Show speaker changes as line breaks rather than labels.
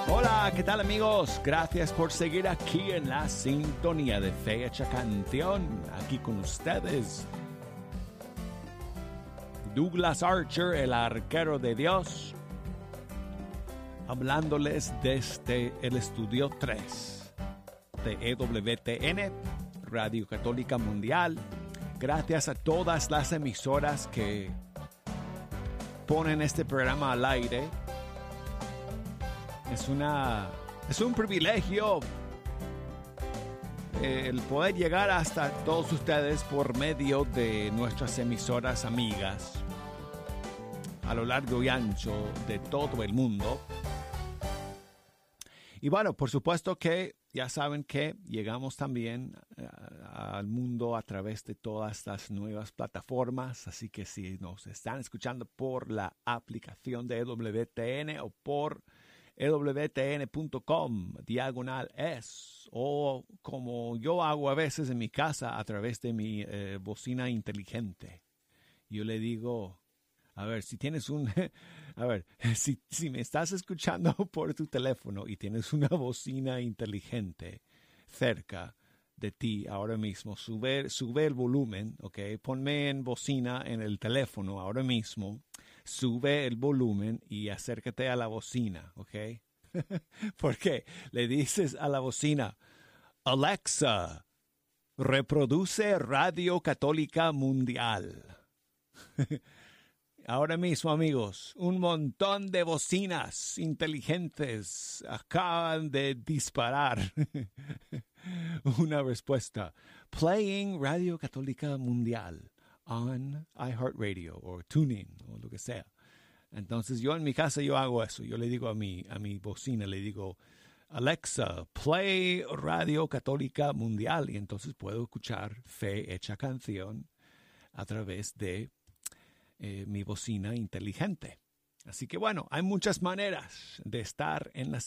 Hola, ¿qué tal amigos? Gracias por seguir aquí en la sintonía de Fe Hecha Canción. Aquí con ustedes, Douglas Archer, el arquero de Dios, hablándoles desde el estudio 3 de EWTN, Radio Católica Mundial. Gracias a todas las emisoras que ponen este programa al aire. Es un privilegio el poder llegar hasta todos ustedes por medio de nuestras emisoras amigas a lo largo y ancho de todo el mundo. Y bueno, por supuesto que ya saben que llegamos también al mundo a través de todas las nuevas plataformas. Así que si nos están escuchando por la aplicación de EWTN o por EWTN.com/es, o como yo hago a veces en mi casa a través de mi bocina inteligente. Yo le digo, a ver, si tienes si me estás escuchando por tu teléfono y tienes una bocina inteligente cerca de ti ahora mismo, sube el volumen, ¿ok? Ponme en bocina en el teléfono ahora mismo, sube el volumen y acércate a la bocina, ¿ok? Porque le dices a la bocina, Alexa, reproduce Radio Católica Mundial. Ahora mismo, amigos, un montón de bocinas inteligentes acaban de disparar una respuesta. Playing Radio Católica Mundial on iHeartRadio o TuneIn o lo que sea. Entonces yo en mi casa yo hago eso. Yo le digo a mi bocina, le digo, Alexa, play Radio Católica Mundial. Y entonces puedo escuchar Fe Hecha Canción a través de mi bocina inteligente. Así que bueno, hay muchas maneras de estar en la